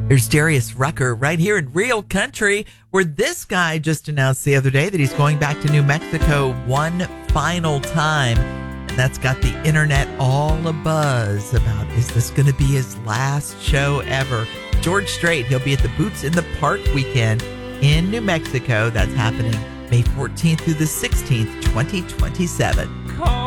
There's Darius Rucker right here in Real Country, where this guy just announced the other day that he's going back to New Mexico one final time. And that's got the internet all abuzz about, is this going to be his last show ever? George Strait, he'll be at the Boots in the Park weekend in New Mexico. That's happening May 14th through the 16th, 2027.